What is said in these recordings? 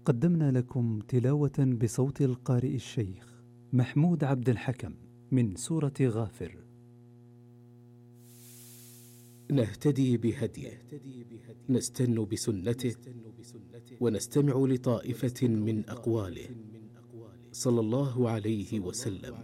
قدمنا لكم تلاوة بصوت القارئ الشيخ محمود عبد الحكم من سورة غافر. نهتدي بهديه، نستن بسنته، ونستمع لطائفة من أقواله صلى الله عليه وسلم.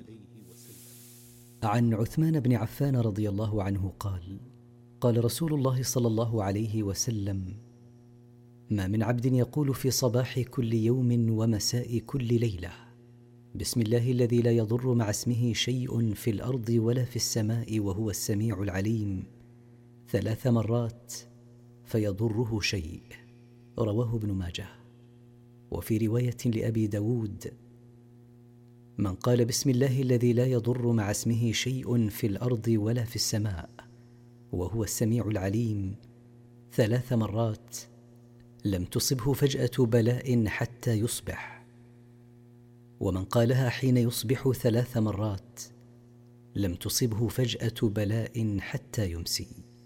عن عثمان بن عفان رضي الله عنه قال: قال رسول الله صلى الله عليه وسلم: ما من عبد يقول في صباح كل يوم ومساء كل ليلة: بسم الله الذي لا يضر مع اسمه شيء في الأرض ولا في السماء وهو السميع العليم 3 مرات فيضره شيء. رواه ابن ماجه. وفي رواية لأبي داود: من قال بسم الله الذي لا يضر مع اسمه شيء في الأرض ولا في السماء وهو السميع العليم 3 مرات لم تصبه فجأة بلاء حتى يصبح، ومن قالها حين يصبح 3 مرات لم تصبه فجأة بلاء حتى يمسي.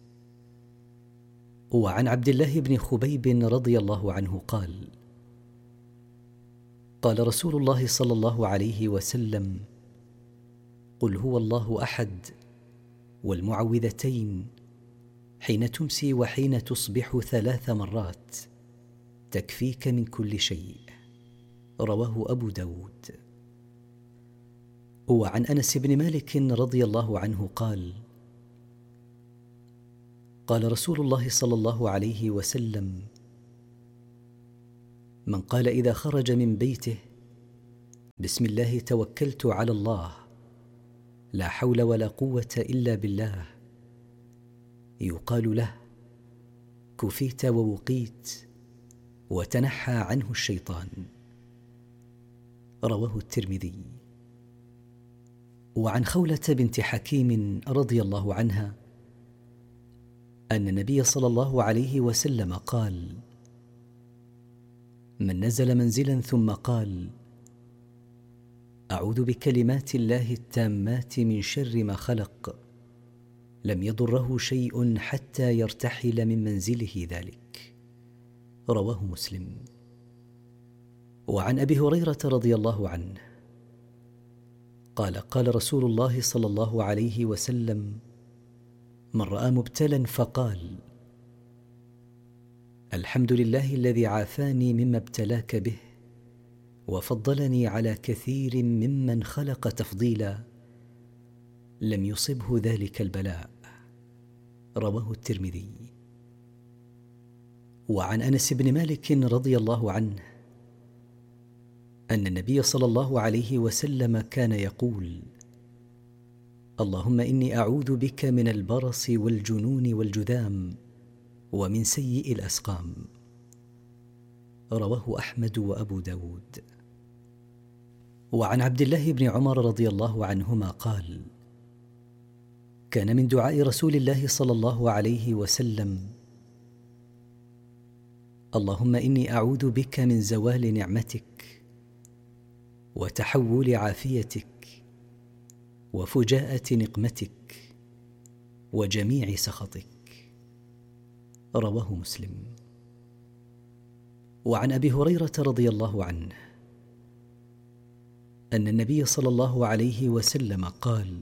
وعن عبد الله بن خبيب رضي الله عنه قال: قال رسول الله صلى الله عليه وسلم: قل هو الله أحد والمعوذتين حين تمسي وحين تصبح 3 مرات تكفيك من كل شيء. رواه أبو داود. وعن أنس بن مالك رضي الله عنه قال: قال رسول الله صلى الله عليه وسلم: من قال إذا خرج من بيته: بسم الله توكلت على الله لا حول ولا قوة إلا بالله، يقال له: كفيت ووقيت وتنحى عنه الشيطان. رواه الترمذي. وعن خولة بنت حكيم رضي الله عنها أن النبي صلى الله عليه وسلم قال: من نزل منزلا ثم قال: أعوذ بكلمات الله التامات من شر ما خلق، لم يضره شيء حتى يرتحل من منزله ذلك. رواه مسلم. وعن أبي هريرة رضي الله عنه قال: قال رسول الله صلى الله عليه وسلم: من رأى مبتلا فقال: الحمد لله الذي عافاني مما ابتلاك به وفضلني على كثير ممن خلق تفضيلا، لم يصبه ذلك البلاء. رواه الترمذي. وعن أنس بن مالك رضي الله عنه أن النبي صلى الله عليه وسلم كان يقول: اللهم إني أعوذ بك من البرص والجنون والجذام ومن سيء الأسقام. رواه أحمد وأبو داود. وعن عبد الله بن عمر رضي الله عنهما قال: كان من دعاء رسول الله صلى الله عليه وسلم: اللهم إني أعوذ بك من زوال نعمتك وتحول عافيتك وفجاءة نقمتك وجميع سخطك. رواه مسلم. وعن أبي هريرة رضي الله عنه أن النبي صلى الله عليه وسلم قال: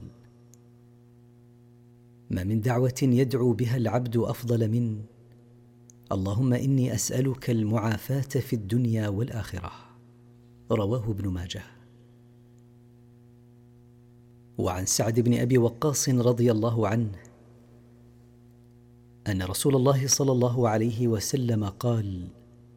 ما من دعوة يدعو بها العبد أفضل من اللهم إني أسألك المعافاة في الدنيا والآخرة. رواه ابن ماجه. وعن سعد بن أبي وقاص رضي الله عنه أن رسول الله صلى الله عليه وسلم قال: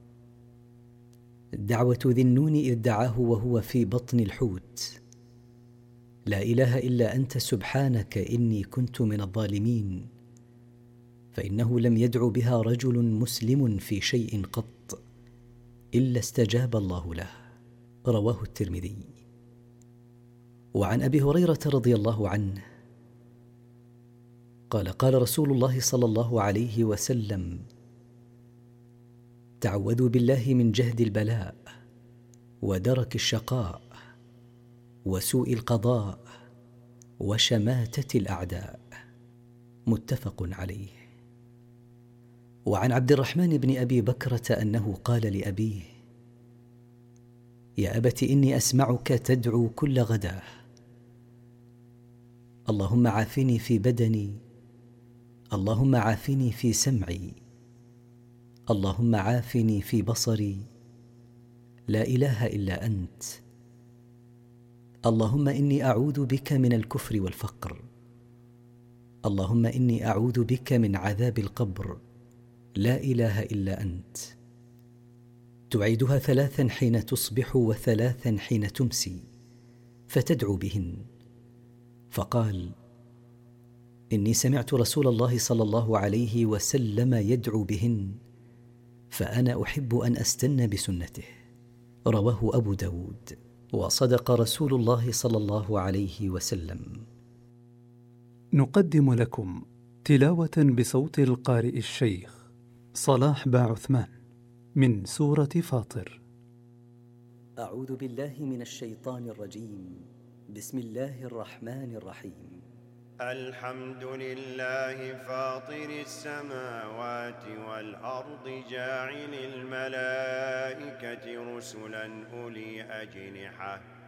دعوة ذي النون إذ دعاه وهو في بطن الحوت: لا إله إلا أنت سبحانك إني كنت من الظالمين، فإنه لم يدع بها رجل مسلم في شيء قط إلا استجاب الله له. رواه الترمذي. وعن أبي هريرة رضي الله عنه قال: قال رسول الله صلى الله عليه وسلم: تعوذوا بالله من جهد البلاء ودرك الشقاء وسوء القضاء وشماتة الأعداء. متفق عليه. وعن عبد الرحمن بن أبي بكرة أنه قال لأبيه: يا أبت إني أسمعك تدعو كل غداه: اللهم عافني في بدني، اللهم عافني في سمعي، اللهم عافني في بصري، لا إله إلا أنت. اللهم إني أعوذ بك من الكفر والفقر، اللهم إني أعوذ بك من عذاب القبر، لا إله إلا أنت. تعيدها 3 حين تصبح و3 حين تمسي، فتدعو بهن. فقال: إني سمعت رسول الله صلى الله عليه وسلم يدعو بهن، فأنا أحب أن أستن بسنته. رواه أبو داود. وصدق رسول الله صلى الله عليه وسلم. نقدم لكم تلاوة بصوت القارئ الشيخ صلاح باعثمان من سورة فاطر. أعوذ بالله من الشيطان الرجيم. بسم الله الرحمن الرحيم. الحمد لله فاطر السماوات والأرض جاعل الملائكة رسلا أولي أجنحة